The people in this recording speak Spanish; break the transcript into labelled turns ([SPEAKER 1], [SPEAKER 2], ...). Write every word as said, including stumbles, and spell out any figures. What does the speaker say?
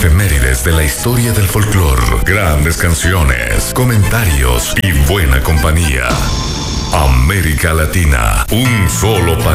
[SPEAKER 1] efemérides de la historia del folclore, grandes canciones, comentarios y buena compañía. América Latina, un solo país.